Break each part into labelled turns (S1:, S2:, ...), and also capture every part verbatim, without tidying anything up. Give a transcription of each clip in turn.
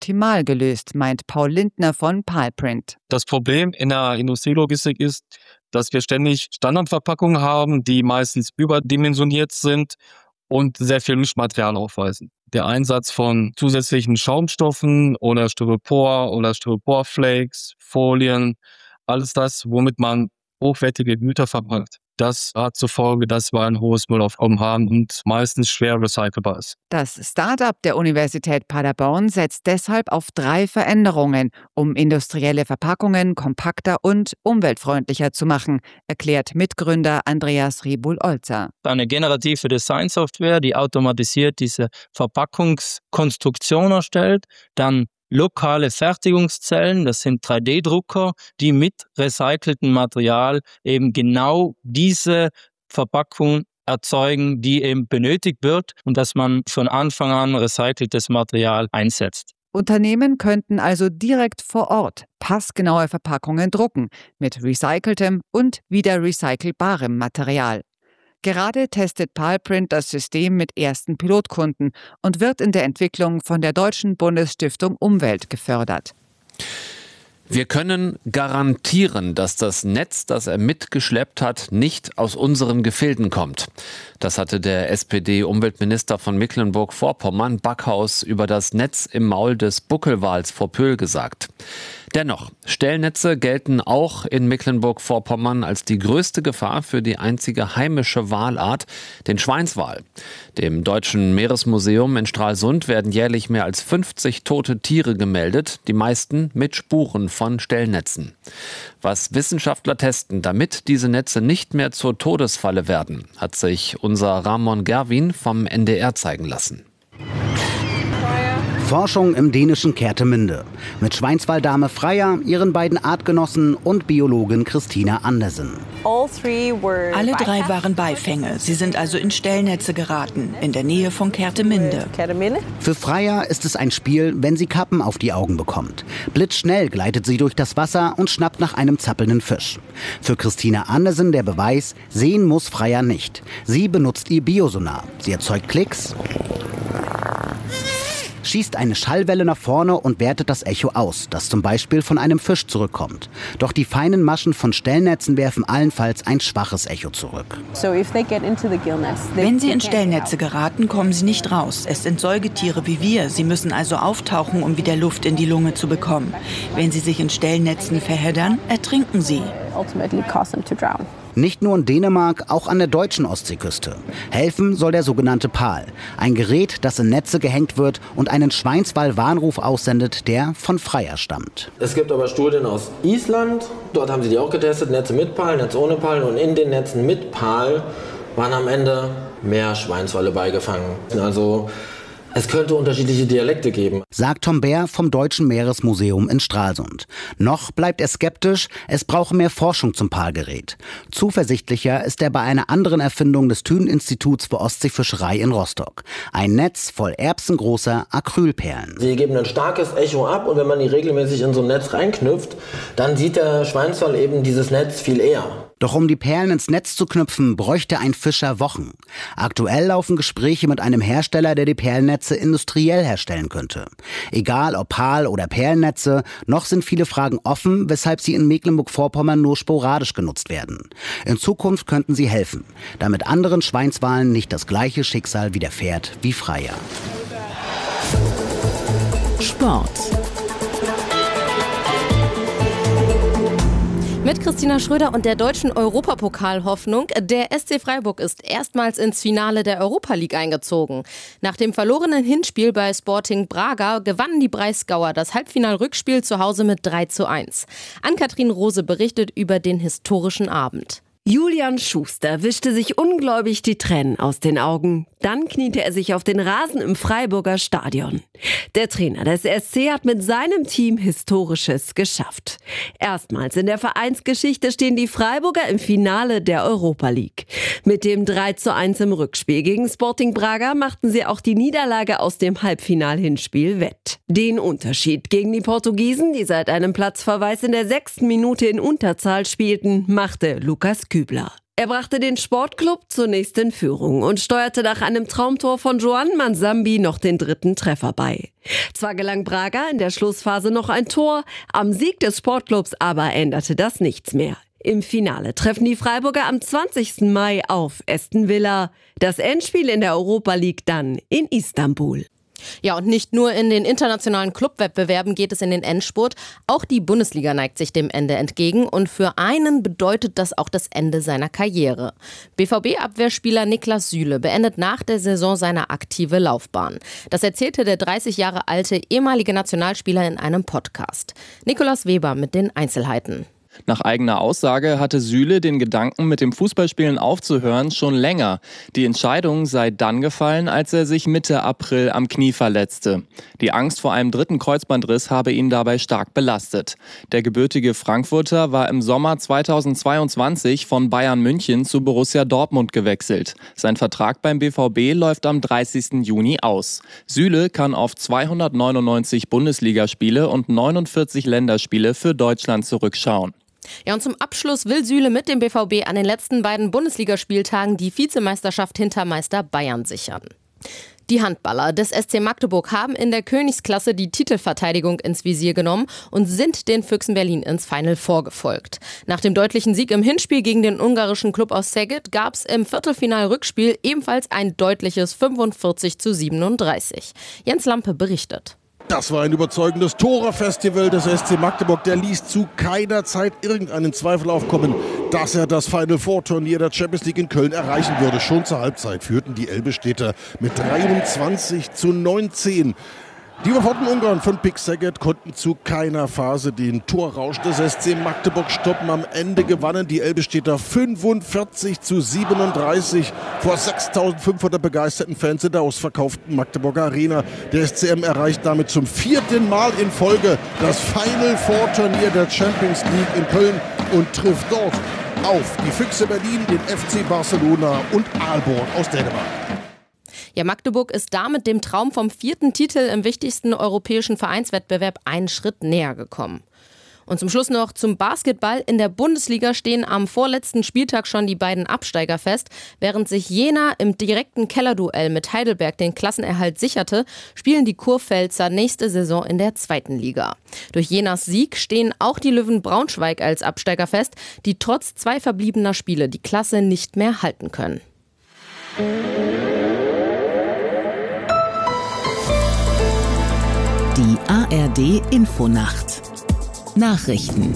S1: optimal gelöst, meint Paul Lindner von Palprint.
S2: Das Problem in der Industrielogistik ist, dass wir ständig Standardverpackungen haben, die meistens überdimensioniert sind und sehr viel Mischmaterial aufweisen. Der Einsatz von zusätzlichen Schaumstoffen oder Styropor oder Styroporflakes, Folien, alles das, womit man hochwertige Güter verpackt. Das hat zur Folge, dass wir ein hohes Müllaufkommen haben und meistens schwer recycelbar ist.
S1: Das Start-up der Universität Paderborn setzt deshalb auf drei Veränderungen, um industrielle Verpackungen kompakter und umweltfreundlicher zu machen, erklärt Mitgründer Andreas Ribul-Olzer.
S3: Eine generative Designsoftware, die automatisiert diese Verpackungskonstruktion erstellt, dann lokale Fertigungszellen, das sind drei D Drucker, die mit recyceltem Material eben genau diese Verpackung erzeugen, die eben benötigt wird und dass man von Anfang an recyceltes Material einsetzt.
S1: Unternehmen könnten also direkt vor Ort passgenaue Verpackungen drucken mit recyceltem und wieder recycelbarem Material. Gerade testet Palprint das System mit ersten Pilotkunden und wird in der Entwicklung von der Deutschen Bundesstiftung Umwelt gefördert.
S4: Wir können garantieren, dass das Netz, das er mitgeschleppt hat, nicht aus unseren Gefilden kommt. Das hatte der S P D-Umweltminister von Mecklenburg-Vorpommern, Backhaus, über das Netz im Maul des Buckelwals vor Pöhl gesagt. Dennoch, Stellnetze gelten auch in Mecklenburg-Vorpommern als die größte Gefahr für die einzige heimische Walart, den Schweinswal. Dem Deutschen Meeresmuseum in Stralsund werden jährlich mehr als fünfzig tote Tiere gemeldet, die meisten mit Spuren von Stellnetzen. Was Wissenschaftler testen, damit diese Netze nicht mehr zur Todesfalle werden, hat sich unser Ramon Gerwin vom N D R zeigen lassen.
S5: Forschung im dänischen Kertemünde. Mit Schweinswaldame Freya, ihren beiden Artgenossen und Biologin Christina Andersen.
S6: Alle drei waren Beifänge. Sie sind also in Stellnetze geraten, in der Nähe von Kertemünde.
S5: Für Freya ist es ein Spiel, wenn sie Kappen auf die Augen bekommt. Blitzschnell gleitet sie durch das Wasser und schnappt nach einem zappelnden Fisch. Für Christina Andersen der Beweis, sehen muss Freya nicht. Sie benutzt ihr Biosonar. Sie erzeugt Klicks, schießt eine Schallwelle nach vorne und wertet das Echo aus, das zum Beispiel von einem Fisch zurückkommt. Doch die feinen Maschen von Stellnetzen werfen allenfalls ein schwaches Echo zurück.
S6: Wenn sie in Stellnetze geraten, kommen sie nicht raus. Es sind Säugetiere wie wir. Sie müssen also auftauchen, um wieder Luft in die Lunge zu bekommen. Wenn sie sich in Stellnetzen verheddern, ertrinken sie.
S5: Nicht nur in Dänemark, auch an der deutschen Ostseeküste. Helfen soll der sogenannte Pal. Ein Gerät, das in Netze gehängt wird und einen Schweinswal-Warnruf aussendet, der von Freya stammt.
S7: Es gibt aber Studien aus Island. Dort haben sie die auch getestet. Netze mit Pal, Netze ohne Pal. Und in den Netzen mit Pal waren am Ende mehr Schweinswale beigefangen. Also es könnte unterschiedliche Dialekte geben,
S5: sagt Tom Bär vom Deutschen Meeresmuseum in Stralsund. Noch bleibt er skeptisch, es brauche mehr Forschung zum Palgerät. Zuversichtlicher ist er bei einer anderen Erfindung des Thünen-Instituts für Ostseefischerei in Rostock. Ein Netz voll erbsengroßer Acrylperlen.
S7: Sie geben ein starkes Echo ab und wenn man die regelmäßig in so ein Netz reinknüpft, dann sieht der Schweinswal eben dieses Netz viel eher.
S5: Doch um die Perlen ins Netz zu knüpfen, bräuchte ein Fischer Wochen. Aktuell laufen Gespräche mit einem Hersteller, der die Perlennetze industriell herstellen könnte. Egal ob Pal- oder Perlennetze, noch sind viele Fragen offen, weshalb sie in Mecklenburg-Vorpommern nur sporadisch genutzt werden. In Zukunft könnten sie helfen, damit anderen Schweinswalen nicht das gleiche Schicksal widerfährt wie Freya.
S8: Sport. Mit Christina Schröder und der deutschen Europapokalhoffnung. Der S C Freiburg ist erstmals ins Finale der Europa League eingezogen. Nach dem verlorenen Hinspiel bei Sporting Braga gewannen die Breisgauer das Halbfinal-Rückspiel zu Hause mit drei zu eins. Ann-Kathrin Rose berichtet über den historischen Abend.
S9: Julian Schuster wischte sich ungläubig die Tränen aus den Augen. Dann kniete er sich auf den Rasen im Freiburger Stadion. Der Trainer des S C hat mit seinem Team Historisches geschafft. Erstmals in der Vereinsgeschichte stehen die Freiburger im Finale der Europa League. Mit dem drei zu eins im Rückspiel gegen Sporting Braga machten sie auch die Niederlage aus dem Halbfinal-Hinspiel wett. Den Unterschied gegen die Portugiesen, die seit einem Platzverweis in der sechsten Minute in Unterzahl spielten, machte Lukas Kübler. Er brachte den Sportclub zunächst in Führung und steuerte nach einem Traumtor von Joan Mansambi noch den dritten Treffer bei. Zwar gelang Braga in der Schlussphase noch ein Tor, am Sieg des Sportclubs aber änderte das nichts mehr. Im Finale treffen die Freiburger am zwanzigsten Mai auf Aston Villa. Das Endspiel in der Europa League dann in Istanbul.
S8: Ja, und nicht nur in den internationalen Clubwettbewerben geht es in den Endspurt. Auch die Bundesliga neigt sich dem Ende entgegen und für einen bedeutet das auch das Ende seiner Karriere. B V B-Abwehrspieler Niklas Süle beendet nach der Saison seine aktive Laufbahn. Das erzählte der dreißig Jahre alte ehemalige Nationalspieler in einem Podcast. Nikolaus Weber mit den Einzelheiten.
S10: Nach eigener Aussage hatte Süle den Gedanken, mit dem Fußballspielen aufzuhören, schon länger. Die Entscheidung sei dann gefallen, als er sich Mitte April am Knie verletzte. Die Angst vor einem dritten Kreuzbandriss habe ihn dabei stark belastet. Der gebürtige Frankfurter war im Sommer zweitausendzweiundzwanzig von Bayern München zu Borussia Dortmund gewechselt. Sein Vertrag beim B V B läuft am dreißigsten Juni aus. Süle kann auf zweihundertneunundneunzig Bundesligaspiele und neunundvierzig Länderspiele für Deutschland zurückschauen.
S8: Ja, und zum Abschluss will Süle mit dem B V B an den letzten beiden Bundesligaspieltagen die Vizemeisterschaft hinter Meister Bayern sichern. Die Handballer des S C Magdeburg haben in der Königsklasse die Titelverteidigung ins Visier genommen und sind den Füchsen Berlin ins Final Four gefolgt. Nach dem deutlichen Sieg im Hinspiel gegen den ungarischen Klub aus Szeged gab es im Viertelfinal-Rückspiel ebenfalls ein deutliches fünfundvierzig zu siebenunddreißig. Jens Lampe berichtet.
S11: Das war ein überzeugendes Tore-Festival des S C Magdeburg. Der ließ zu keiner Zeit irgendeinen Zweifel aufkommen, dass er das Final Four Turnier der Champions League in Köln erreichen würde. Schon zur Halbzeit führten die Elbestädter mit dreiundzwanzig zu neunzehn. Die überforderten Ungarn von Pick Szeged konnten zu keiner Phase den Torrausch des S C Magdeburg stoppen. Am Ende gewannen die Elbestädter fünfundvierzig zu siebenunddreißig vor sechstausendfünfhundert begeisterten Fans in der ausverkauften Magdeburger Arena. Der S C M erreicht damit zum vierten Mal in Folge das Final Four Turnier der Champions League in Köln und trifft dort auf die Füchse Berlin, den F C Barcelona und Aalborg aus Dänemark.
S8: Ja, Magdeburg ist damit dem Traum vom vierten Titel im wichtigsten europäischen Vereinswettbewerb einen Schritt näher gekommen. Und zum Schluss noch zum Basketball. In der Bundesliga stehen am vorletzten Spieltag schon die beiden Absteiger fest. Während sich Jena im direkten Kellerduell mit Heidelberg den Klassenerhalt sicherte, spielen die Kurpfälzer nächste Saison in der zweiten Liga. Durch Jenas Sieg stehen auch die Löwen Braunschweig als Absteiger fest, die trotz zwei verbliebener Spiele die Klasse nicht mehr halten können.
S12: Die A R D Infonacht. Nachrichten.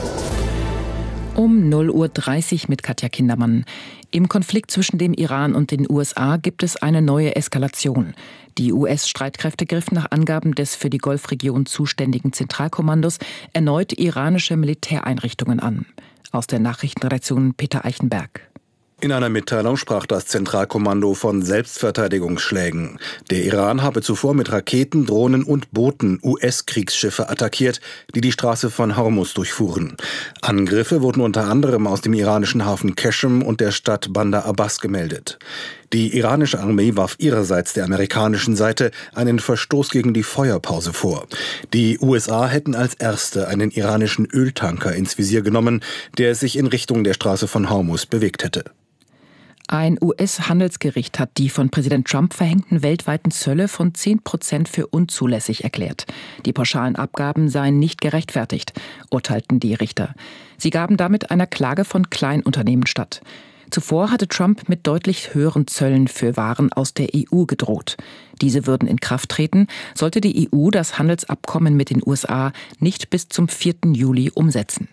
S13: Um null Uhr dreißig mit Katja Kindermann. Im Konflikt zwischen dem Iran und den U S A gibt es eine neue Eskalation. Die U S-Streitkräfte griffen nach Angaben des für die Golfregion zuständigen Zentralkommandos erneut iranische Militäreinrichtungen an. Aus der Nachrichtenredaktion Peter Eichenberg.
S14: In einer Mitteilung sprach das Zentralkommando von Selbstverteidigungsschlägen. Der Iran habe zuvor mit Raketen, Drohnen und Booten U S-Kriegsschiffe attackiert, die die Straße von Hormuz durchfuhren. Angriffe wurden unter anderem aus dem iranischen Hafen Qeshm und der Stadt Bandar Abbas gemeldet. Die iranische Armee warf ihrerseits der amerikanischen Seite einen Verstoß gegen die Feuerpause vor. Die U S A hätten als erste einen iranischen Öltanker ins Visier genommen, der sich in Richtung der Straße von Hormuz bewegt hätte.
S13: Ein U S-Handelsgericht hat die von Präsident Trump verhängten weltweiten Zölle von zehn Prozent für unzulässig erklärt. Die pauschalen Abgaben seien nicht gerechtfertigt, urteilten die Richter. Sie gaben damit einer Klage von Kleinunternehmen statt. Zuvor hatte Trump mit deutlich höheren Zöllen für Waren aus der E U gedroht. Diese würden in Kraft treten, sollte die E U das Handelsabkommen mit den U S A nicht bis zum vierten Juli umsetzen.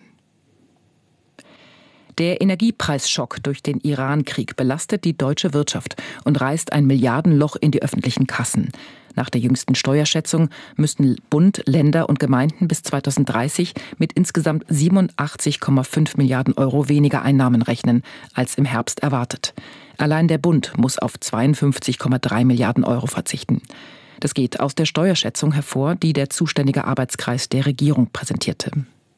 S13: Der Energiepreisschock durch den Iran-Krieg belastet die deutsche Wirtschaft und reißt ein Milliardenloch in die öffentlichen Kassen. Nach der jüngsten Steuerschätzung müssten Bund, Länder und Gemeinden bis zweitausenddreißig mit insgesamt siebenundachtzig Komma fünf Milliarden Euro weniger Einnahmen rechnen, als im Herbst erwartet. Allein der Bund muss auf zweiundfünfzig Komma drei Milliarden Euro verzichten. Das geht aus der Steuerschätzung hervor, die der zuständige Arbeitskreis der Regierung präsentierte.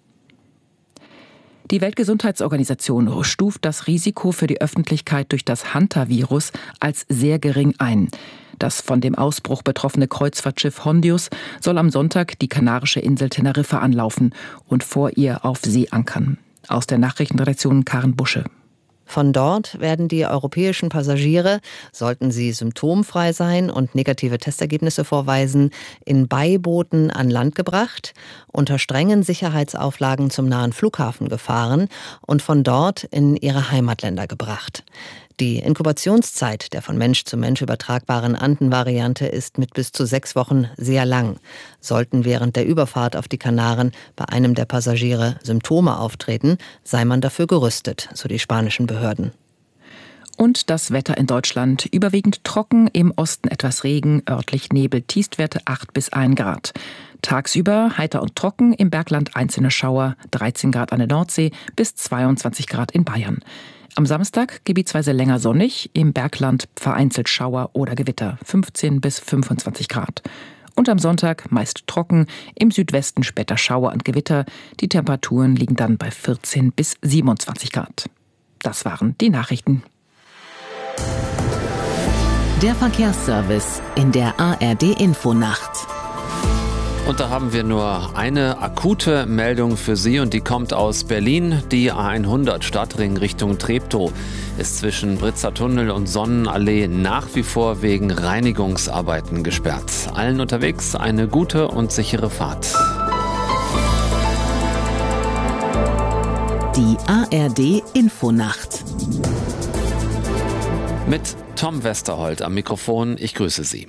S13: Die Weltgesundheitsorganisation stuft das Risiko für die Öffentlichkeit durch das Hantavirus als sehr gering ein. Das von dem Ausbruch betroffene Kreuzfahrtschiff Hondius soll am Sonntag die kanarische Insel Teneriffa anlaufen und vor ihr auf See ankern. Aus der Nachrichtenredaktion Karen Busche.
S15: Von dort werden die europäischen Passagiere, sollten sie symptomfrei sein und negative Testergebnisse vorweisen, in Beibooten an Land gebracht, unter strengen Sicherheitsauflagen zum nahen Flughafen gefahren und von dort in ihre Heimatländer gebracht. Die Inkubationszeit der von Mensch zu Mensch übertragbaren Anden-Variante ist mit bis zu sechs Wochen sehr lang. Sollten während der Überfahrt auf die Kanaren bei einem der Passagiere Symptome auftreten, sei man dafür gerüstet, so die spanischen Behörden.
S13: Und das Wetter in Deutschland überwiegend trocken, im Osten etwas Regen, örtlich Nebel, Tiefstwerte acht bis ein Grad. Tagsüber heiter und trocken, im Bergland einzelne Schauer, dreizehn Grad an der Nordsee bis zweiundzwanzig Grad in Bayern. Am Samstag gebietsweise länger sonnig, im Bergland vereinzelt Schauer oder Gewitter, fünfzehn bis fünfundzwanzig Grad. Und am Sonntag meist trocken, im Südwesten später Schauer und Gewitter. Die Temperaturen liegen dann bei vierzehn bis siebenundzwanzig Grad. Das waren die Nachrichten.
S12: Der Verkehrsservice in der A R D-Infonacht.
S4: Und da haben wir nur eine akute Meldung für Sie und die kommt aus Berlin. Die A hundert Stadtring Richtung Treptow ist zwischen Britzer Tunnel und Sonnenallee nach wie vor wegen Reinigungsarbeiten gesperrt. Allen unterwegs eine gute und sichere Fahrt.
S12: Die A R D-Infonacht.
S4: Mit Tom Westerholt am Mikrofon, ich grüße Sie.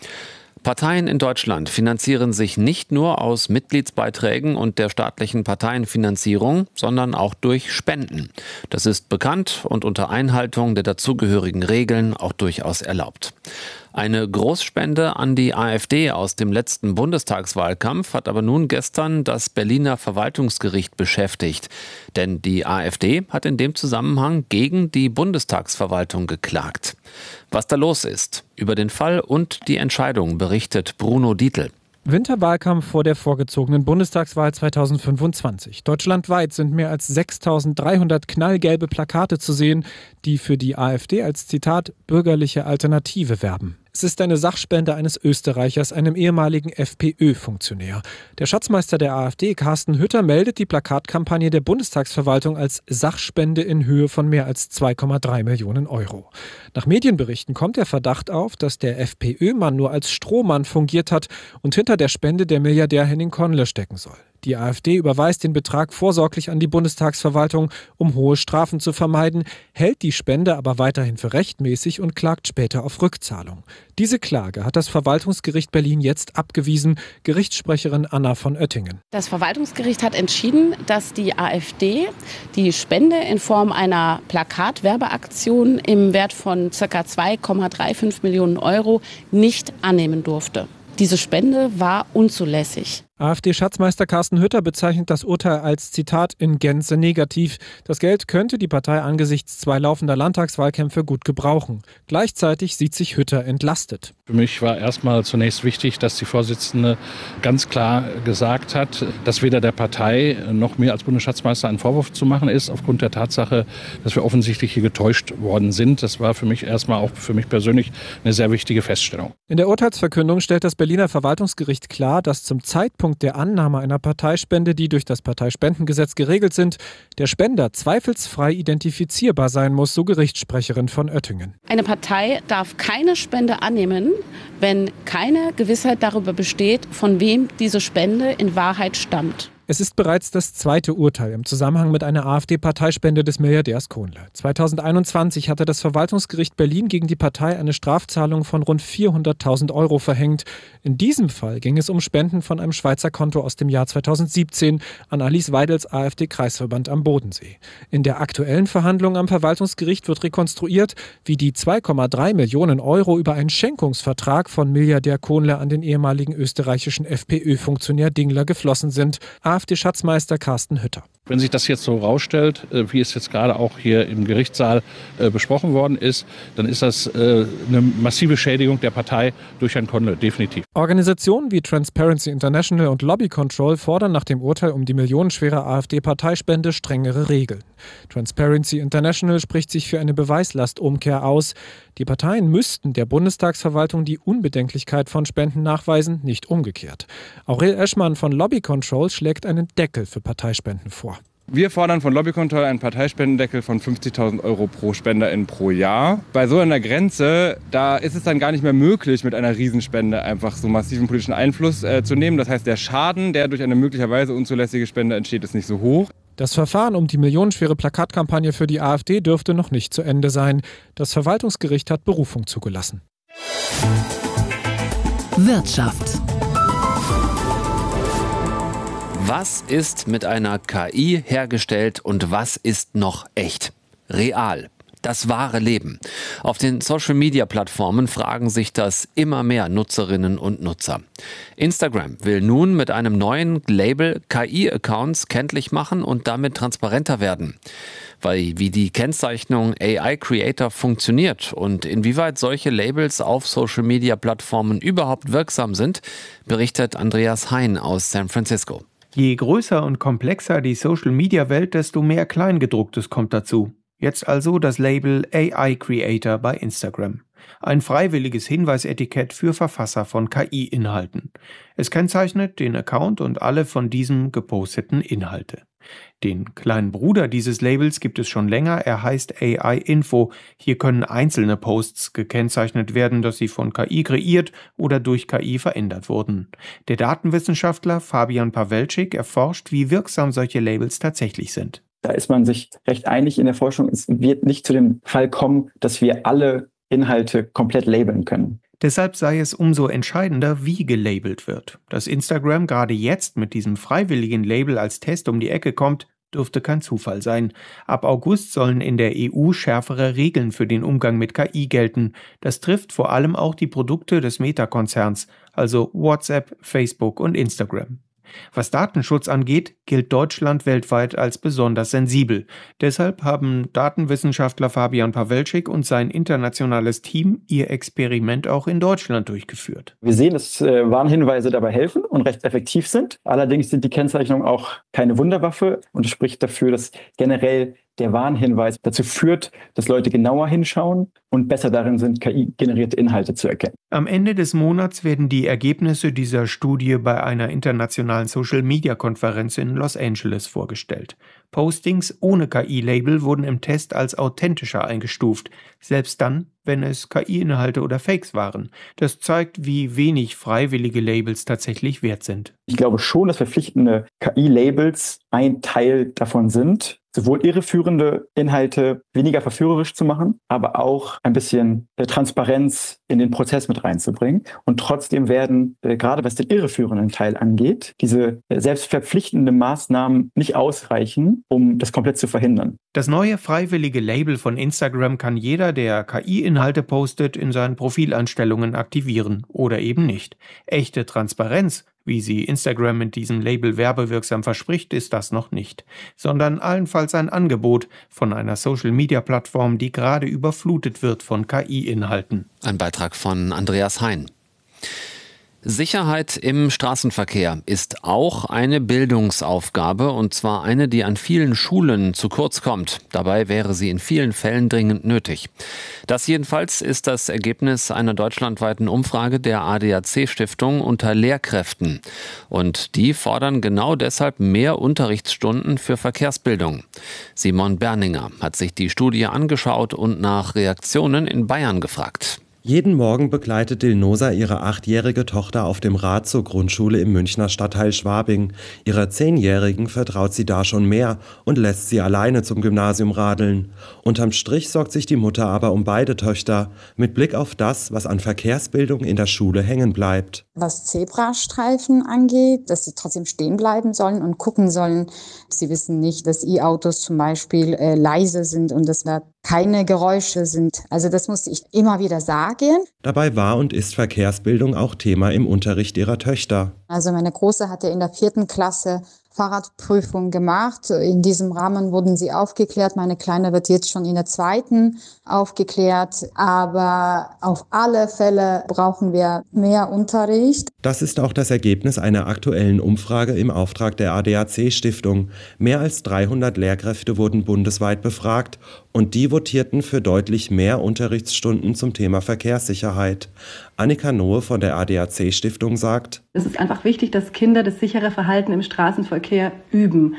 S4: Parteien in Deutschland finanzieren sich nicht nur aus Mitgliedsbeiträgen und der staatlichen Parteienfinanzierung, sondern auch durch Spenden. Das ist bekannt und unter Einhaltung der dazugehörigen Regeln auch durchaus erlaubt. Eine Großspende an die AfD aus dem letzten Bundestagswahlkampf hat aber nun gestern das Berliner Verwaltungsgericht beschäftigt. Denn die AfD hat in dem Zusammenhang gegen die Bundestagsverwaltung geklagt. Was da los ist, über den Fall und die Entscheidung berichtet Bruno Dietl.
S16: Winterwahlkampf vor der vorgezogenen Bundestagswahl zweitausendfünfundzwanzig. Deutschlandweit sind mehr als sechstausenddreihundert knallgelbe Plakate zu sehen, die für die AfD als, Zitat, bürgerliche Alternative werben. Es ist eine Sachspende eines Österreichers, einem ehemaligen FPÖ-Funktionär. Der Schatzmeister der AfD, Carsten Hütter, meldet die Plakatkampagne der Bundestagsverwaltung als Sachspende in Höhe von mehr als zwei Komma drei Millionen Euro. Nach Medienberichten kommt der Verdacht auf, dass der FPÖ-Mann nur als Strohmann fungiert hat und hinter der Spende der Milliardär Henning Konnle stecken soll. Die AfD überweist den Betrag vorsorglich an die Bundestagsverwaltung, um hohe Strafen zu vermeiden, hält die Spende aber weiterhin für rechtmäßig und klagt später auf Rückzahlung. Diese Klage hat das Verwaltungsgericht Berlin jetzt abgewiesen, Gerichtssprecherin Anna von Oettingen.
S17: Das Verwaltungsgericht hat entschieden, dass die AfD die Spende in Form einer Plakatwerbeaktion im Wert von ca. zwei Komma fünfunddreißig Millionen Euro nicht annehmen durfte. Diese Spende war unzulässig.
S16: AfD-Schatzmeister Carsten Hütter bezeichnet das Urteil als, Zitat, in Gänze negativ. Das Geld könnte die Partei angesichts zwei laufender Landtagswahlkämpfe gut gebrauchen. Gleichzeitig sieht sich Hütter entlastet.
S18: Für mich war erstmal zunächst wichtig, dass die Vorsitzende ganz klar gesagt hat, dass weder der Partei noch mir als Bundesschatzmeister ein Vorwurf zu machen ist, aufgrund der Tatsache, dass wir offensichtlich hier getäuscht worden sind. Das war für mich erstmal auch für mich persönlich eine sehr wichtige Feststellung.
S16: In der Urteilsverkündung stellt das Berliner Verwaltungsgericht klar, dass zum Zeitpunkt der Annahme einer Parteispende, die durch das Parteispendengesetz geregelt sind, der Spender zweifelsfrei identifizierbar sein muss, so Gerichtssprecherin von Oettingen.
S17: Eine Partei darf keine Spende annehmen, wenn keine Gewissheit darüber besteht, von wem diese Spende in Wahrheit stammt.
S16: Es ist bereits das zweite Urteil im Zusammenhang mit einer AfD-Parteispende des Milliardärs Konnle. zweitausendeinundzwanzig hatte das Verwaltungsgericht Berlin gegen die Partei eine Strafzahlung von rund vierhunderttausend Euro verhängt. In diesem Fall ging es um Spenden von einem Schweizer Konto aus dem Jahr zweitausendsiebzehn an Alice Weidels AfD-Kreisverband am Bodensee. In der aktuellen Verhandlung am Verwaltungsgericht wird rekonstruiert, wie die zwei Komma drei Millionen Euro über einen Schenkungsvertrag von Milliardär Konnle an den ehemaligen österreichischen FPÖ-Funktionär Dingler geflossen sind. AfD-Schatzmeister Carsten Hütter.
S18: Wenn sich das jetzt so rausstellt, wie es jetzt gerade auch hier im Gerichtssaal besprochen worden ist, dann ist das eine massive Schädigung der Partei durch Herrn Konnle, definitiv.
S16: Organisationen wie Transparency International und Lobby Control fordern nach dem Urteil um die millionenschwere AfD-Parteispende strengere Regeln. Transparency International spricht sich für eine Beweislastumkehr aus. Die Parteien müssten der Bundestagsverwaltung die Unbedenklichkeit von Spenden nachweisen, nicht umgekehrt. Aurel Eschmann von Lobby Control schlägt einen Deckel für Parteispenden vor.
S19: Wir fordern von Lobby Control einen Parteispendenndeckel von fünfzigtausend Euro pro SpenderIn pro Jahr. Bei so einer Grenze, da ist es dann gar nicht mehr möglich, mit einer Riesenspende einfach so massiven politischen Einfluss äh, zu nehmen. Das heißt, der Schaden, der durch eine möglicherweise unzulässige Spende entsteht, ist nicht so hoch.
S16: Das Verfahren um die millionenschwere Plakatkampagne für die AfD dürfte noch nicht zu Ende sein. Das Verwaltungsgericht hat Berufung zugelassen.
S12: Wirtschaft.
S4: Was ist mit einer K I hergestellt und was ist noch echt? Real. Das wahre Leben. Auf den Social-Media-Plattformen fragen sich das immer mehr Nutzerinnen und Nutzer. Instagram will nun mit einem neuen Label K I-Accounts kenntlich machen und damit transparenter werden. Weil wie die Kennzeichnung A I-Creator funktioniert und inwieweit solche Labels auf Social-Media-Plattformen überhaupt wirksam sind, berichtet Andreas Hein aus San Francisco.
S20: Je größer und komplexer die Social-Media-Welt, desto mehr Kleingedrucktes kommt dazu. Jetzt also das Label A I-Creator bei Instagram. Ein freiwilliges Hinweisetikett für Verfasser von K I-Inhalten. Es kennzeichnet den Account und alle von diesem geposteten Inhalte. Den kleinen Bruder dieses Labels gibt es schon länger, er heißt A I-Info. Hier können einzelne Posts gekennzeichnet werden, dass sie von K I kreiert oder durch K I verändert wurden. Der Datenwissenschaftler Fabian Pawelczyk erforscht, wie wirksam solche Labels tatsächlich sind.
S21: Da ist man sich recht einig in der Forschung, es wird nicht zu dem Fall kommen, dass wir alle Inhalte komplett labeln können.
S20: Deshalb sei es umso entscheidender, wie gelabelt wird. Dass Instagram gerade jetzt mit diesem freiwilligen Label als Test um die Ecke kommt, dürfte kein Zufall sein. Ab August sollen in der E U schärfere Regeln für den Umgang mit K I gelten. Das trifft vor allem auch die Produkte des Meta-Konzerns, also WhatsApp, Facebook und Instagram. Was Datenschutz angeht, gilt Deutschland weltweit als besonders sensibel. Deshalb haben Datenwissenschaftler Fabian Pawelczyk und sein internationales Team ihr Experiment auch in Deutschland durchgeführt.
S21: Wir sehen, dass äh, Warnhinweise dabei helfen und recht effektiv sind. Allerdings sind die Kennzeichnungen auch keine Wunderwaffe und es spricht dafür, dass generell der Warnhinweis dazu führt, dass Leute genauer hinschauen und besser darin sind, K I-generierte Inhalte zu erkennen.
S20: Am Ende des Monats werden die Ergebnisse dieser Studie bei einer internationalen Social-Media-Konferenz in Los Angeles vorgestellt. Postings ohne K I-Label wurden im Test als authentischer eingestuft, selbst dann, wenn es K I-Inhalte oder Fakes waren. Das zeigt, wie wenig freiwillige Labels tatsächlich wert sind.
S21: Ich glaube schon, dass verpflichtende K I-Labels ein Teil davon sind, sowohl irreführende Inhalte weniger verführerisch zu machen, aber auch ein bisschen Transparenz in den Prozess mit reinzubringen. Und trotzdem werden, äh, gerade was den irreführenden Teil angeht, diese äh, selbstverpflichtenden Maßnahmen nicht ausreichen, um das komplett zu verhindern.
S20: Das neue freiwillige Label von Instagram kann jeder, der K I-Inhalte postet, in seinen Profileinstellungen aktivieren oder eben nicht. Echte Transparenz, wie sie Instagram mit diesem Label werbewirksam verspricht, ist das noch nicht, sondern allenfalls ein Angebot von einer Social-Media-Plattform, die gerade überflutet wird von K I-Inhalten.
S4: Ein Beitrag von Andreas Hein. Sicherheit im Straßenverkehr ist auch eine Bildungsaufgabe, und zwar eine, die an vielen Schulen zu kurz kommt. Dabei wäre sie in vielen Fällen dringend nötig. Das jedenfalls ist das Ergebnis einer deutschlandweiten Umfrage der A D A C-Stiftung unter Lehrkräften. Und die fordern genau deshalb mehr Unterrichtsstunden für Verkehrsbildung. Simon Berninger hat sich die Studie angeschaut und nach Reaktionen in Bayern gefragt.
S22: Jeden Morgen begleitet Dilnosa ihre achtjährige Tochter auf dem Rad zur Grundschule im Münchner Stadtteil Schwabing. Ihrer Zehnjährigen vertraut sie da schon mehr und lässt sie alleine zum Gymnasium radeln. Unterm Strich sorgt sich die Mutter aber um beide Töchter, mit Blick auf das, was an Verkehrsbildung in der Schule hängen bleibt.
S23: Was Zebrastreifen angeht, dass sie trotzdem stehen bleiben sollen und gucken sollen. Sie wissen nicht, dass E-Autos zum Beispiel äh, leise sind und dass da keine Geräusche sind. Also das musste ich immer wieder sagen.
S22: Dabei war und ist Verkehrsbildung auch Thema im Unterricht ihrer Töchter.
S23: Also meine Große hatte in der vierten Klasse Fahrradprüfung gemacht. In diesem Rahmen wurden sie aufgeklärt. Meine Kleine wird jetzt schon in der zweiten aufgeklärt. Aber auf alle Fälle brauchen wir mehr Unterricht.
S22: Das ist auch das Ergebnis einer aktuellen Umfrage im Auftrag der A D A C-Stiftung. Mehr als dreihundert Lehrkräfte wurden bundesweit befragt und die votierten für deutlich mehr Unterrichtsstunden zum Thema Verkehrssicherheit. Annika Nohe von der A D A C-Stiftung sagt:
S24: Es ist einfach wichtig, dass Kinder das sichere Verhalten im Straßenverkehr üben.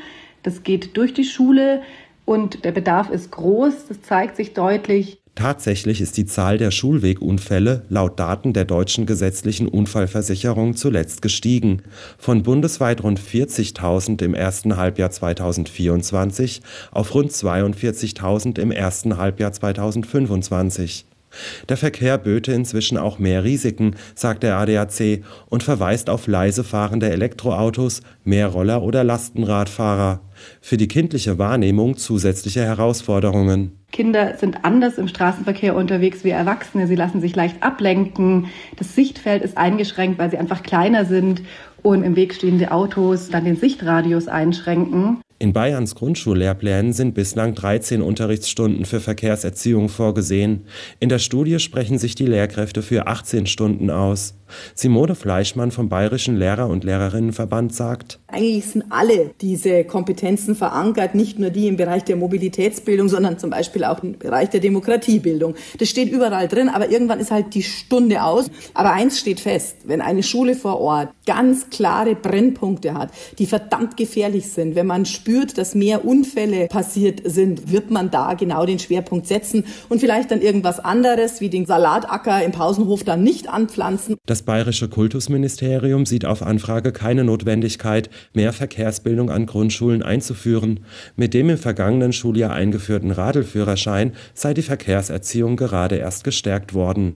S1: Das geht durch die Schule und der Bedarf ist groß. Das zeigt sich deutlich.
S22: Tatsächlich ist die Zahl der Schulwegunfälle laut Daten der deutschen gesetzlichen Unfallversicherung zuletzt gestiegen. Von bundesweit rund vierzigtausend im ersten Halbjahr zweitausendvierundzwanzig auf rund zweiundvierzigtausend im ersten Halbjahr zweitausendfünfundzwanzig. Der Verkehr böte inzwischen auch mehr Risiken, sagt der A D A C und verweist auf leise fahrende Elektroautos, Mehrroller oder Lastenradfahrer. Für die kindliche Wahrnehmung zusätzliche Herausforderungen.
S1: Kinder sind anders im Straßenverkehr unterwegs wie Erwachsene. Sie lassen sich leicht ablenken. Das Sichtfeld ist eingeschränkt, weil sie einfach kleiner sind und im Weg stehende Autos dann den Sichtradius einschränken.
S22: In Bayerns Grundschullehrplänen sind bislang dreizehn Unterrichtsstunden für Verkehrserziehung vorgesehen. In der Studie sprechen sich die Lehrkräfte für achtzehn Stunden aus. Simone Fleischmann vom Bayerischen Lehrer- und Lehrerinnenverband sagt:
S2: Eigentlich sind alle diese Kompetenzen verankert, nicht nur die im Bereich der Mobilitätsbildung, sondern zum Beispiel auch im Bereich der Demokratiebildung. Das steht überall drin, aber irgendwann ist halt die Stunde aus. Aber eins steht fest: Wenn eine Schule vor Ort ganz klare Brennpunkte hat, die verdammt gefährlich sind, wenn man spürt, dass mehr Unfälle passiert sind, wird man da genau den Schwerpunkt setzen und vielleicht dann irgendwas anderes wie den Salatacker im Pausenhof dann nicht anpflanzen.
S22: Das Bayerische Kultusministerium sieht auf Anfrage keine Notwendigkeit, mehr Verkehrsbildung an Grundschulen einzuführen. Mit dem im vergangenen Schuljahr eingeführten Radelführerschein sei die Verkehrserziehung gerade erst gestärkt worden.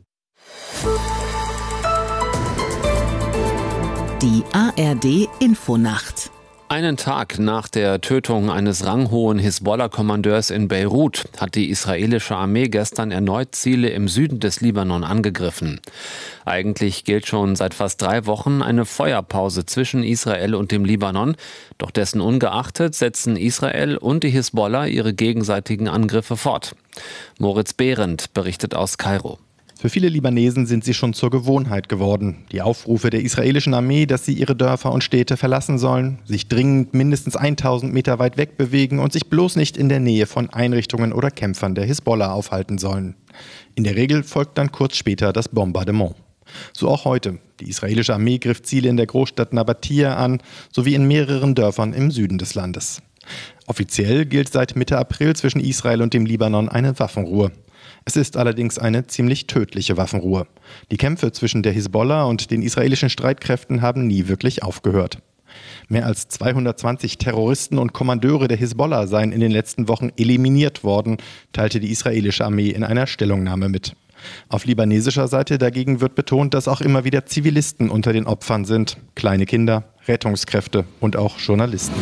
S12: Die A R D-Infonacht.
S4: Einen Tag nach der Tötung eines ranghohen Hisbollah-Kommandeurs in Beirut hat die israelische Armee gestern erneut Ziele im Süden des Libanon angegriffen. Eigentlich gilt schon seit fast drei Wochen eine Feuerpause zwischen Israel und dem Libanon. Doch dessen ungeachtet setzen Israel und die Hisbollah ihre gegenseitigen Angriffe fort. Moritz Behrendt berichtet aus Kairo.
S3: Für viele Libanesen sind sie schon zur Gewohnheit geworden. Die Aufrufe der israelischen Armee, dass sie ihre Dörfer und Städte verlassen sollen, sich dringend mindestens tausend Meter weit weg bewegen und sich bloß nicht in der Nähe von Einrichtungen oder Kämpfern der Hisbollah aufhalten sollen. In der Regel folgt dann kurz später das Bombardement. So auch heute. Die israelische Armee griff Ziele in der Großstadt Nabatia an, sowie in mehreren Dörfern im Süden des Landes. Offiziell gilt seit Mitte April zwischen Israel und dem Libanon eine Waffenruhe. Es ist allerdings eine ziemlich tödliche Waffenruhe. Die Kämpfe zwischen der Hisbollah und den israelischen Streitkräften haben nie wirklich aufgehört. Mehr als zweihundertzwanzig Terroristen und Kommandeure der Hisbollah seien in den letzten Wochen eliminiert worden, teilte die israelische Armee in einer Stellungnahme mit. Auf libanesischer Seite dagegen wird betont, dass auch immer wieder Zivilisten unter den Opfern sind. Kleine Kinder, Rettungskräfte und auch Journalisten.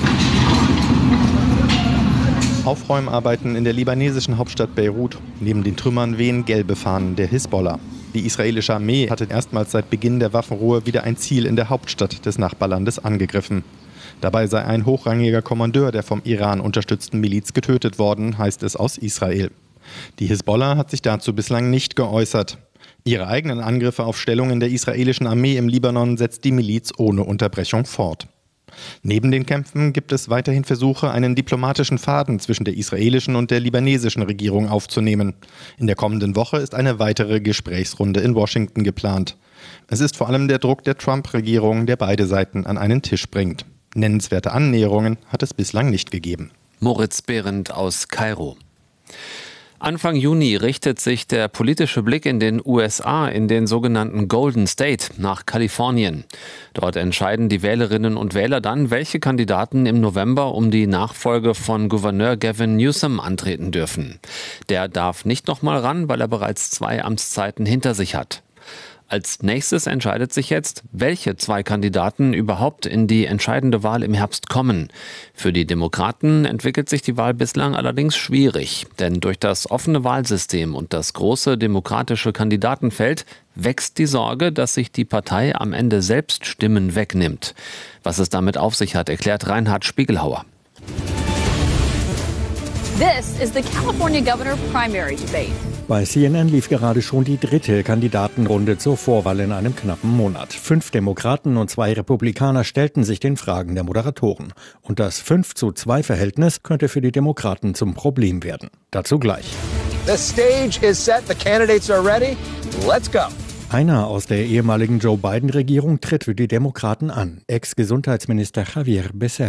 S3: Aufräumarbeiten in der libanesischen Hauptstadt Beirut. Neben den Trümmern wehen gelbe Fahnen der Hisbollah. Die israelische Armee hatte erstmals seit Beginn der Waffenruhe wieder ein Ziel in der Hauptstadt des Nachbarlandes angegriffen. Dabei sei ein hochrangiger Kommandeur der vom Iran unterstützten Miliz getötet worden, heißt es aus Israel. Die Hisbollah hat sich dazu bislang nicht geäußert. Ihre eigenen Angriffe auf Stellungen der israelischen Armee im Libanon setzt die Miliz ohne Unterbrechung fort. Neben den Kämpfen gibt es weiterhin Versuche, einen diplomatischen Faden zwischen der israelischen und der libanesischen Regierung aufzunehmen. In der kommenden Woche ist eine weitere Gesprächsrunde in Washington geplant. Es ist vor allem der Druck der Trump-Regierung, der beide Seiten an einen Tisch bringt. Nennenswerte Annäherungen hat es bislang nicht gegeben.
S4: Moritz Behrendt aus Kairo. Anfang Juni richtet sich der politische Blick in den U S A in den sogenannten Golden State nach Kalifornien. Dort entscheiden die Wählerinnen und Wähler dann, welche Kandidaten im November um die Nachfolge von Gouverneur Gavin Newsom antreten dürfen. Der darf nicht nochmal ran, weil er bereits zwei Amtszeiten hinter sich hat. Als nächstes entscheidet sich jetzt, welche zwei Kandidaten überhaupt in die entscheidende Wahl im Herbst kommen. Für die Demokraten entwickelt sich die Wahl bislang allerdings schwierig. Denn durch das offene Wahlsystem und das große demokratische Kandidatenfeld wächst die Sorge, dass sich die Partei am Ende selbst Stimmen wegnimmt. Was es damit auf sich hat, erklärt Reinhard Spiegelhauer.
S24: This is the California Governor Primary Debate.
S25: Bei C N N lief gerade schon die dritte Kandidatenrunde zur Vorwahl in einem knappen Monat. Fünf Demokraten und zwei Republikaner stellten sich den Fragen der Moderatoren. Und das fünf zu zwei Verhältnis könnte für die Demokraten zum Problem werden. Dazu gleich.
S26: The stage is set, the candidates are ready. Let's go.
S25: Einer aus der ehemaligen Joe Biden-Regierung tritt für die Demokraten an, Ex-Gesundheitsminister Javier Becerra.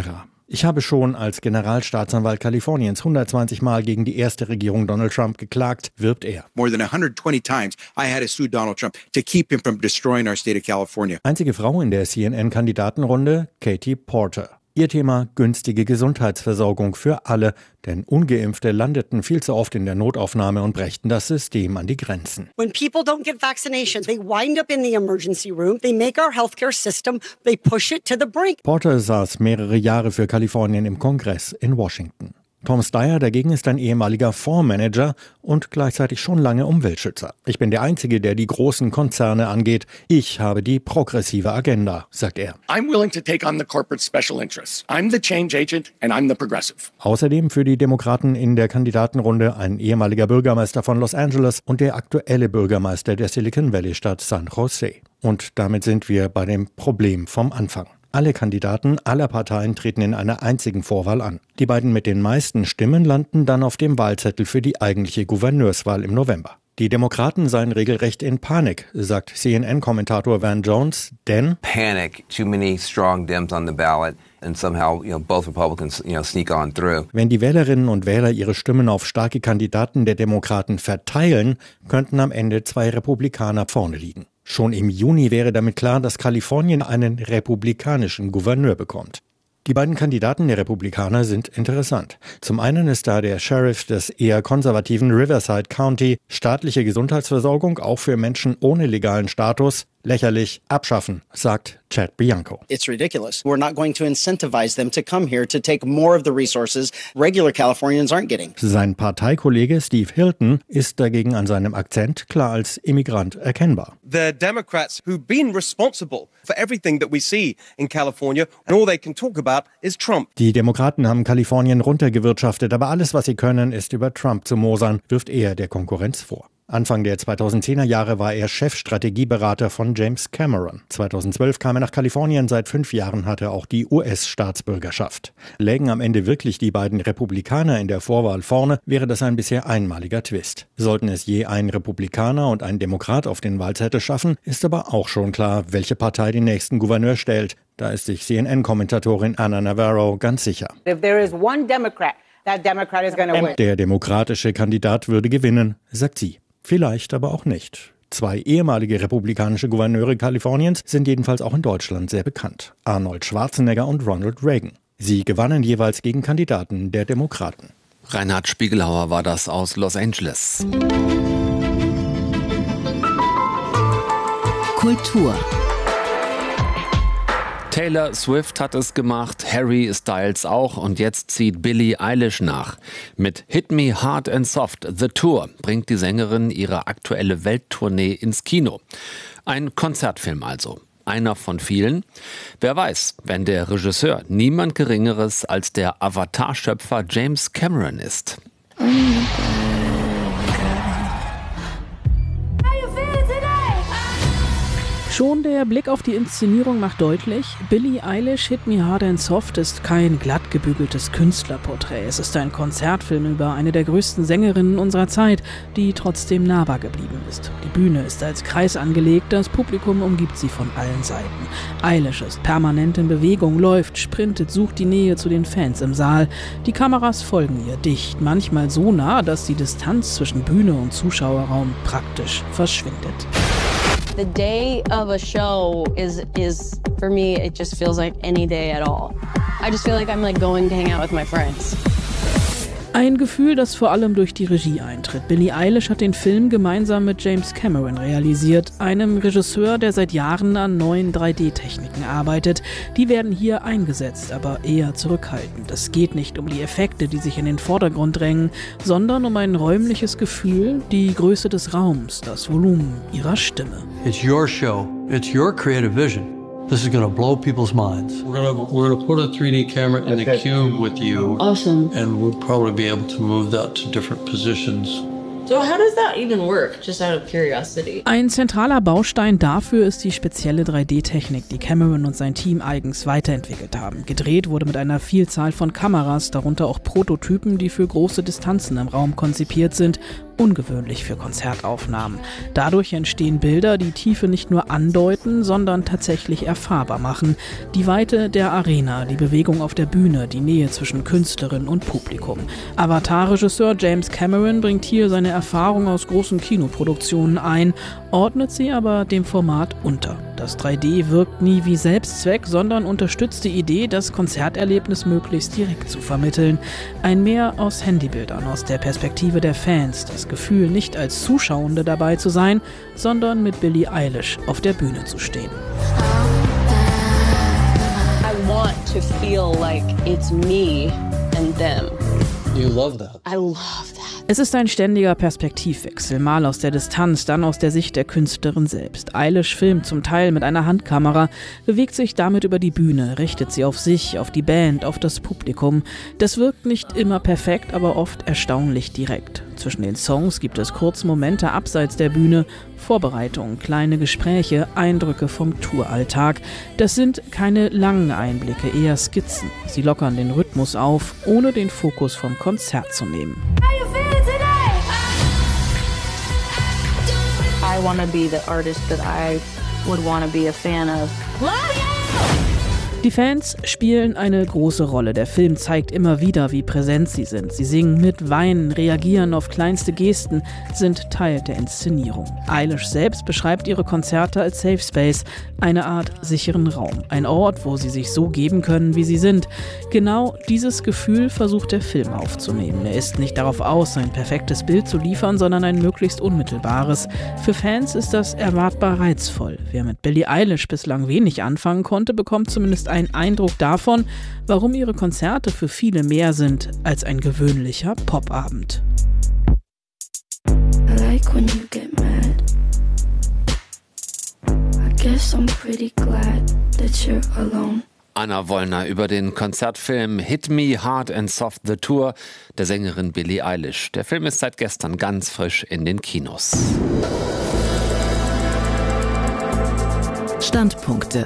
S25: Ich habe schon als Generalstaatsanwalt Kaliforniens hundertzwanzig Mal gegen die erste Regierung Donald Trump geklagt, wirbt er.
S5: More than one hundred twenty times I had to sue Donald Trump to keep him from destroying our state of California.
S25: Einzige Frau in der C N N-Kandidatenrunde, Katie Porter. Ihr Thema günstige Gesundheitsversorgung für alle, denn Ungeimpfte landeten viel zu oft in der Notaufnahme und brächten das System an die Grenzen.
S6: When people don't get vaccinations, they wind up in the emergency room, they make our healthcare system, they push it to the brink.
S25: Porter saß mehrere Jahre für Kalifornien im Kongress in Washington. Tom Steyer dagegen ist ein ehemaliger Fondsmanager und gleichzeitig schon lange Umweltschützer. Ich bin der Einzige, der die großen Konzerne angeht. Ich habe die progressive Agenda, sagt er.
S7: I'm willing to take on the corporate special interests. I'm the change agent and I'm the progressive.
S25: Außerdem für die Demokraten in der Kandidatenrunde ein ehemaliger Bürgermeister von Los Angeles und der aktuelle Bürgermeister der Silicon Valley-Stadt San Jose. Und damit sind wir bei dem Problem vom Anfang. Alle Kandidaten aller Parteien treten in einer einzigen Vorwahl an. Die beiden mit den meisten Stimmen landen dann auf dem Wahlzettel für die eigentliche Gouverneurswahl im November. Die Demokraten seien regelrecht in Panik, sagt C N N-Kommentator Van Jones, denn
S9: Panic, too many strong Dems on the ballot and somehow, you know, both Republicans, you know, sneak on through.
S25: Wenn die Wählerinnen und Wähler ihre Stimmen auf starke Kandidaten der Demokraten verteilen, könnten am Ende zwei Republikaner vorne liegen. Schon im Juni wäre damit klar, dass Kalifornien einen republikanischen Gouverneur bekommt. Die beiden Kandidaten der Republikaner sind interessant. Zum einen ist da der Sheriff des eher konservativen Riverside County, staatliche Gesundheitsversorgung auch für Menschen ohne legalen Status, lächerlich, abschaffen, sagt Chad Bianco.
S10: It's ridiculous. We're not going to incentivize them to come here to take more of the resources regular Californians aren't getting.
S25: Sein Parteikollege Steve Hilton ist dagegen an seinem Akzent klar als Immigrant erkennbar.
S11: The Democrats who've been responsible for everything that we see in California and all they can talk about is Trump.
S25: Die Demokraten haben Kalifornien runtergewirtschaftet, aber alles, was sie können, ist über Trump zu mosern, wirft er der Konkurrenz vor. Anfang der zweitausendzehner Jahre war er Chefstrategieberater von James Cameron. zweitausendzwölf kam er nach Kalifornien, seit fünf Jahren hat er auch die U S-Staatsbürgerschaft. Lägen am Ende wirklich die beiden Republikaner in der Vorwahl vorne, wäre das ein bisher einmaliger Twist. Sollten es je ein Republikaner und ein Demokrat auf den Wahlzettel schaffen, ist aber auch schon klar, welche Partei den nächsten Gouverneur stellt. Da ist sich C N N-Kommentatorin Anna Navarro ganz sicher.
S27: If there is one Democrat, that Democrat is going to win.
S25: Der demokratische Kandidat würde gewinnen, sagt sie. Vielleicht aber auch nicht. Zwei ehemalige republikanische Gouverneure Kaliforniens sind jedenfalls auch in Deutschland sehr bekannt. Arnold Schwarzenegger und Ronald Reagan. Sie gewannen jeweils gegen Kandidaten der Demokraten.
S4: Reinhard Spiegelhauer war das aus Los Angeles.
S12: Kultur.
S4: Taylor Swift hat es gemacht, Harry Styles auch und jetzt zieht Billie Eilish nach. Mit Hit Me Hard and Soft, The Tour, bringt die Sängerin ihre aktuelle Welttournee ins Kino. Ein Konzertfilm also. Einer von vielen. Wer weiß, wenn der Regisseur niemand Geringeres als der Avatar-Schöpfer James Cameron ist.
S28: Schon der Blick auf die Inszenierung macht deutlich, Billie Eilish Hit Me Hard and Soft ist kein glatt gebügeltes Künstlerporträt. Es ist ein Konzertfilm über eine der größten Sängerinnen unserer Zeit, die trotzdem nahbar geblieben ist. Die Bühne ist als Kreis angelegt, das Publikum umgibt sie von allen Seiten. Eilish ist permanent in Bewegung, läuft, sprintet, sucht die Nähe zu den Fans im Saal. Die Kameras folgen ihr dicht, manchmal so nah, dass die Distanz zwischen Bühne und Zuschauerraum praktisch verschwindet.
S29: The day of a show is, is for me, it just feels like any day at all. I just feel like I'm like going to hang out with my friends.
S28: Ein Gefühl, das vor allem durch die Regie eintritt. Billie Eilish hat den Film gemeinsam mit James Cameron realisiert, einem Regisseur, der seit Jahren an neuen drei D Techniken arbeitet. Die werden hier eingesetzt, aber eher zurückhaltend. Es geht nicht um die Effekte, die sich in den Vordergrund drängen, sondern um ein räumliches Gefühl, die Größe des Raums, das Volumen ihrer Stimme.
S30: It's your show. It's your creative vision. This is going to blow people's minds. We're going to we're going to put a three D camera in the cube with you.
S29: Awesome.
S30: And we'll probably be able to move that to different positions.
S29: So how does that even work? Just out of curiosity.
S28: Ein zentraler Baustein dafür ist die spezielle drei D Technik, die Cameron und sein Team eigens weiterentwickelt haben. Gedreht wurde mit einer Vielzahl von Kameras, darunter auch Prototypen, die für große Distanzen im Raum konzipiert sind Ungewöhnlich für Konzertaufnahmen. Dadurch entstehen Bilder, die Tiefe nicht nur andeuten, sondern tatsächlich erfahrbar machen. Die Weite der Arena, die Bewegung auf der Bühne, die Nähe zwischen Künstlerin und Publikum. Avatar-Regisseur James Cameron bringt hier seine Erfahrung aus großen Kinoproduktionen ein, ordnet sie aber dem Format unter. Das drei D wirkt nie wie Selbstzweck, sondern unterstützt die Idee, das Konzerterlebnis möglichst direkt zu vermitteln. Ein Mehr aus Handybildern, aus der Perspektive der Fans, das Gefühl, nicht als Zuschauende dabei zu sein, sondern mit Billie Eilish auf der Bühne zu stehen.
S29: I want to feel like it's me and them.
S30: You love that.
S29: I love that.
S28: Es ist ein ständiger Perspektivwechsel, mal aus der Distanz, dann aus der Sicht der Künstlerin selbst. Eilish filmt zum Teil mit einer Handkamera, bewegt sich damit über die Bühne, richtet sie auf sich, auf die Band, auf das Publikum. Das wirkt nicht immer perfekt, aber oft erstaunlich direkt. Zwischen den Songs gibt es kurze Momente abseits der Bühne, Vorbereitungen, kleine Gespräche, Eindrücke vom Touralltag. Das sind keine langen Einblicke, eher Skizzen. Sie lockern den Rhythmus auf, ohne den Fokus vom Konzert zu nehmen.
S29: I want to be the artist that I would want to be a fan of.
S28: Die Fans spielen eine große Rolle. Der Film zeigt immer wieder, wie präsent sie sind. Sie singen mit, weinen, reagieren auf kleinste Gesten, sind Teil der Inszenierung. Eilish selbst beschreibt ihre Konzerte als Safe Space, eine Art sicheren Raum. Ein Ort, wo sie sich so geben können, wie sie sind. Genau dieses Gefühl versucht der Film aufzunehmen. Er ist nicht darauf aus, ein perfektes Bild zu liefern, sondern ein möglichst unmittelbares. Für Fans ist das erwartbar reizvoll. Wer mit Billie Eilish bislang wenig anfangen konnte, bekommt zumindest einen Eindruck davon, warum ihre Konzerte für viele mehr sind als ein gewöhnlicher Popabend.
S8: I like when you get mad. I guess I'm pretty glad that you're alone.
S4: Anna Wollner über den Konzertfilm Hit Me Hard and Soft the Tour der Sängerin Billie Eilish. Der Film ist seit gestern ganz frisch in den Kinos.
S12: Standpunkte.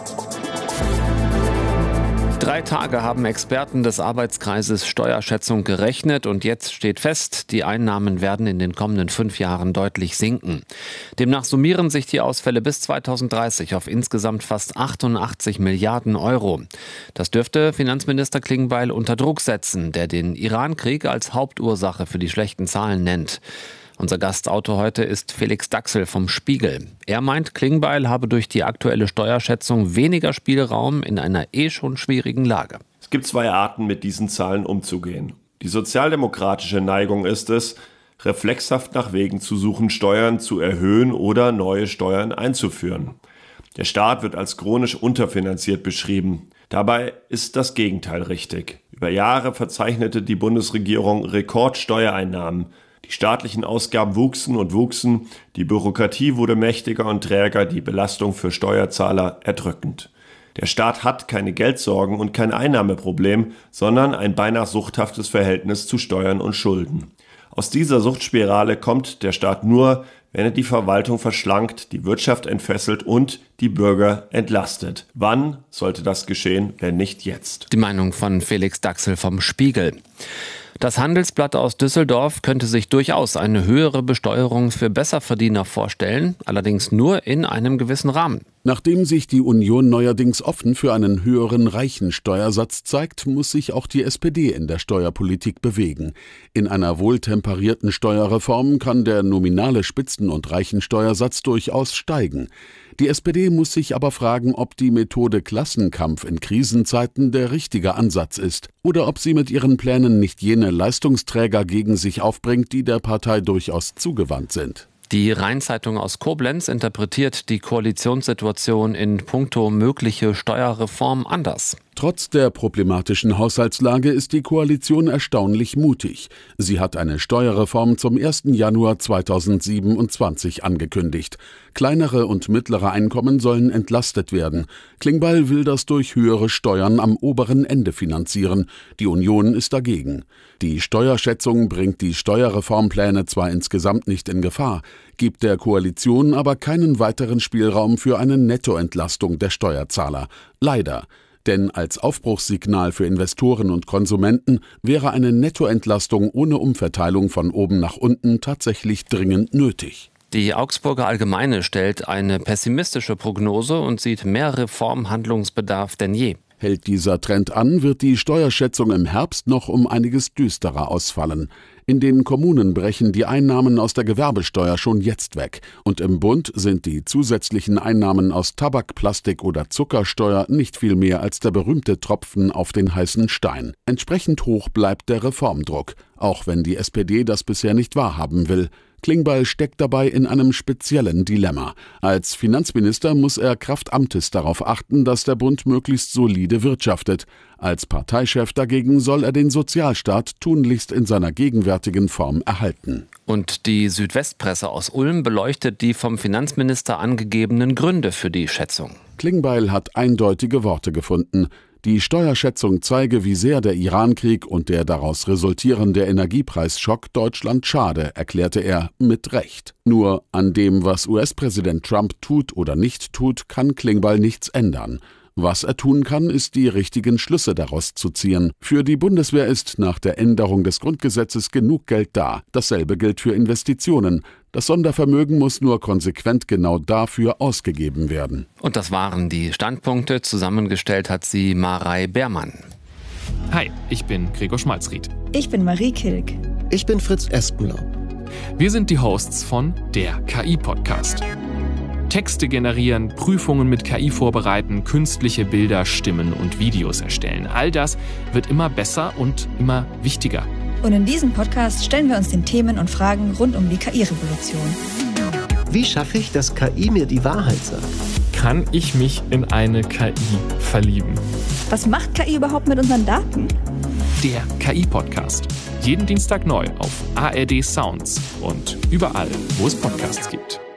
S4: Drei Tage haben Experten des Arbeitskreises Steuerschätzung gerechnet und jetzt steht fest, die Einnahmen werden in den kommenden fünf Jahren deutlich sinken. Demnach summieren sich die Ausfälle bis zweitausenddreißig auf insgesamt fast achtundachtzig Milliarden Euro. Das dürfte Finanzminister Klingbeil unter Druck setzen, der den Irankrieg als Hauptursache für die schlechten Zahlen nennt. Unser Gastautor heute ist Felix Daxel vom Spiegel. Er meint, Klingbeil habe durch die aktuelle Steuerschätzung weniger Spielraum in einer eh schon schwierigen Lage.
S13: Es gibt zwei Arten, mit diesen Zahlen umzugehen. Die sozialdemokratische Neigung ist es, reflexhaft nach Wegen zu suchen, Steuern zu erhöhen oder neue Steuern einzuführen. Der Staat wird als chronisch unterfinanziert beschrieben. Dabei ist das Gegenteil richtig. Über Jahre verzeichnete die Bundesregierung Rekordsteuereinnahmen. Die staatlichen Ausgaben wuchsen und wuchsen, die Bürokratie wurde mächtiger und träger, die Belastung für Steuerzahler erdrückend. Der Staat hat keine Geldsorgen und kein Einnahmeproblem, sondern ein beinahe suchthaftes Verhältnis zu Steuern und Schulden. Aus dieser Suchtspirale kommt der Staat nur, wenn er die Verwaltung verschlankt, die Wirtschaft entfesselt und die Bürger entlastet. Wann sollte das geschehen, wenn nicht jetzt?
S4: Die Meinung von Felix Daxel vom Spiegel. Das Handelsblatt aus Düsseldorf könnte sich durchaus eine höhere Besteuerung für Besserverdiener vorstellen, allerdings nur in einem gewissen Rahmen.
S14: Nachdem sich die Union neuerdings offen für einen höheren Reichensteuersatz zeigt, muss sich auch die S P D in der Steuerpolitik bewegen. In einer wohltemperierten Steuerreform kann der nominale Spitzen- und Reichensteuersatz durchaus steigen. Die S P D muss sich aber fragen, ob die Methode Klassenkampf in Krisenzeiten der richtige Ansatz ist oder ob sie mit ihren Plänen nicht jene Leistungsträger gegen sich aufbringt, die der Partei durchaus zugewandt sind.
S4: Die Rhein-Zeitung aus Koblenz interpretiert die Koalitionssituation in puncto mögliche Steuerreform anders.
S14: Trotz der problematischen Haushaltslage ist die Koalition erstaunlich mutig. Sie hat eine Steuerreform zum ersten Januar zweitausendsiebenundzwanzig angekündigt. Kleinere und mittlere Einkommen sollen entlastet werden. Klingbeil will das durch höhere Steuern am oberen Ende finanzieren. Die Union ist dagegen. Die Steuerschätzung bringt die Steuerreformpläne zwar insgesamt nicht in Gefahr, gibt der Koalition aber keinen weiteren Spielraum für eine Nettoentlastung der Steuerzahler. Leider. Denn als Aufbruchssignal für Investoren und Konsumenten wäre eine Nettoentlastung ohne Umverteilung von oben nach unten tatsächlich dringend nötig.
S4: Die Augsburger Allgemeine stellt eine pessimistische Prognose und sieht mehr Reformhandlungsbedarf denn je.
S14: Hält dieser Trend an, wird die Steuerschätzung im Herbst noch um einiges düsterer ausfallen. In den Kommunen brechen die Einnahmen aus der Gewerbesteuer schon jetzt weg. Und im Bund sind die zusätzlichen Einnahmen aus Tabak-, Plastik- oder Zuckersteuer nicht viel mehr als der berühmte Tropfen auf den heißen Stein. Entsprechend hoch bleibt der Reformdruck, auch wenn die S P D das bisher nicht wahrhaben will. Klingbeil steckt dabei in einem speziellen Dilemma. Als Finanzminister muss er kraft Amtes darauf achten, dass der Bund möglichst solide wirtschaftet. Als Parteichef dagegen soll er den Sozialstaat tunlichst in seiner gegenwärtigen Form erhalten.
S4: Und die Südwestpresse aus Ulm beleuchtet die vom Finanzminister angegebenen Gründe für die Schätzung.
S14: Klingbeil hat eindeutige Worte gefunden. Die Steuerschätzung zeige, wie sehr der Irankrieg und der daraus resultierende Energiepreisschock Deutschland schade, erklärte er mit Recht. Nur an dem, was U S-Präsident Trump tut oder nicht tut, kann Klingbeil nichts ändern. Was er tun kann, ist, die richtigen Schlüsse daraus zu ziehen. Für die Bundeswehr ist nach der Änderung des Grundgesetzes genug Geld da. Dasselbe gilt für Investitionen. Das Sondervermögen muss nur konsequent genau dafür ausgegeben werden.
S4: Und das waren die Standpunkte. Zusammengestellt hat sie Marei Beermann.
S1: Hi, ich bin Gregor Schmalzried.
S2: Ich bin Marie Kilk.
S15: Ich bin Fritz Espenlaub.
S1: Wir sind die Hosts von der K I-Podcast. Texte generieren, Prüfungen mit K I vorbereiten, künstliche Bilder, Stimmen und Videos erstellen. All das wird immer besser und immer wichtiger.
S2: Und in diesem Podcast stellen wir uns den Themen und Fragen rund um die K I-Revolution.
S15: Wie schaffe ich, dass K I mir die Wahrheit sagt?
S1: Kann ich mich in eine K I verlieben?
S2: Was macht K I überhaupt mit unseren Daten?
S1: Der K I-Podcast. Jeden Dienstag neu auf A R D Sounds und überall, wo es Podcasts gibt.